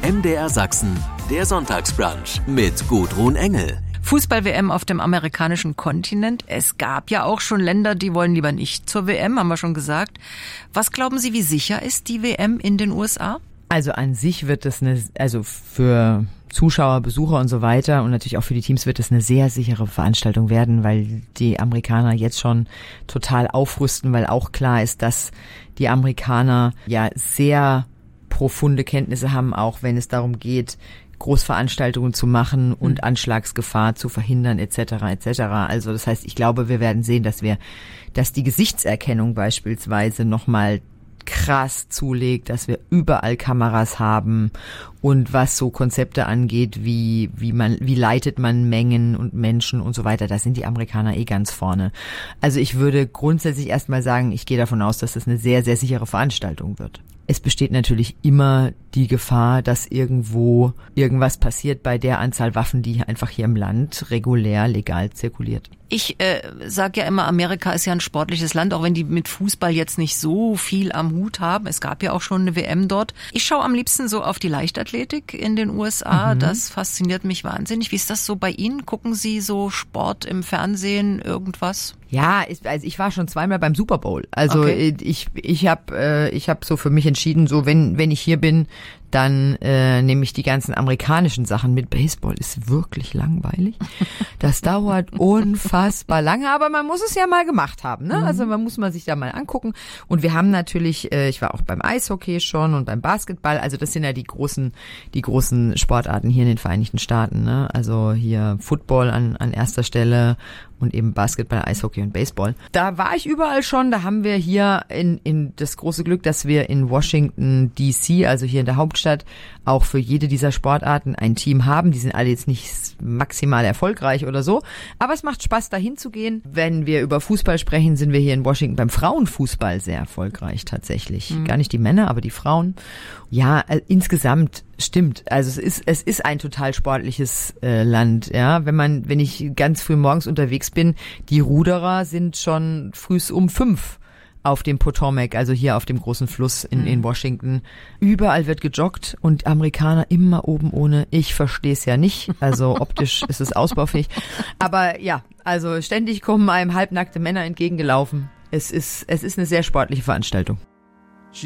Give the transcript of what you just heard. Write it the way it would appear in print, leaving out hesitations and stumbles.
MDR Sachsen, der Sonntagsbrunch mit Gudrun Engel. Fußball-WM auf dem amerikanischen Kontinent. Es gab ja auch schon Länder, die wollen lieber nicht zur WM, haben wir schon gesagt. Was glauben Sie, wie sicher ist die WM in den USA? Also an sich wird es für Zuschauer, Besucher und so weiter und natürlich auch für die Teams wird es eine sehr sichere Veranstaltung werden, weil die Amerikaner jetzt schon total aufrüsten, weil auch klar ist, dass die Amerikaner ja sehr profunde Kenntnisse haben, auch wenn es darum geht, Großveranstaltungen zu machen und Anschlagsgefahr zu verhindern etc. etc. Also das heißt, ich glaube, wir werden sehen, dass die Gesichtserkennung beispielsweise nochmal krass zulegt, dass wir überall Kameras haben und was so Konzepte angeht, wie leitet man Mengen und Menschen und so weiter, da sind die Amerikaner ganz vorne. Also ich würde grundsätzlich erstmal sagen, ich gehe davon aus, dass das eine sehr, sehr sichere Veranstaltung wird. Es besteht natürlich immer die Gefahr, dass irgendwo irgendwas passiert bei der Anzahl Waffen, die einfach hier im Land regulär, legal zirkuliert. Ich sage ja immer, Amerika ist ja ein sportliches Land, auch wenn die mit Fußball jetzt nicht so viel am Hut haben. Es gab ja auch schon eine WM dort. Ich schaue am liebsten so auf die Leichtathletik in den USA. Das fasziniert mich wahnsinnig. Wie ist das so bei Ihnen? Gucken Sie so Sport im Fernsehen, irgendwas? Ja, also ich war schon zweimal beim Super Bowl. Also okay. Ich hab so für mich entschieden, so wenn ich hier bin, dann nehme ich die ganzen amerikanischen Sachen mit. Baseball ist wirklich langweilig. Das dauert unfassbar lange, aber man muss es ja mal gemacht haben, ne? Also man muss sich da mal angucken. Und wir haben natürlich, ich war auch beim Eishockey schon und beim Basketball. Also das sind ja die großen Sportarten hier in den Vereinigten Staaten, ne? Also hier Football an erster Stelle und eben Basketball, Eishockey und Baseball. Da war ich überall schon. Da haben wir hier in das große Glück, dass wir in Washington DC, also hier in der Hauptstadt, auch für jede dieser Sportarten ein Team haben. Die sind alle jetzt nicht maximal erfolgreich oder so. Aber es macht Spaß, dahin zu gehen. Wenn wir über Fußball sprechen, sind wir hier in Washington beim Frauenfußball sehr erfolgreich tatsächlich. Gar nicht die Männer, aber die Frauen. Ja, insgesamt stimmt. Also es ist ein total sportliches Land, ja. Wenn ich ganz früh morgens unterwegs bin, die Ruderer sind schon frühs um 5 auf dem Potomac, also hier auf dem großen Fluss in Washington. Überall wird gejoggt und Amerikaner immer oben ohne. Ich verstehe es ja nicht. Also optisch ist es ausbaufähig. Aber ja, also ständig kommen einem halbnackte Männer entgegengelaufen. Es ist eine sehr sportliche Veranstaltung.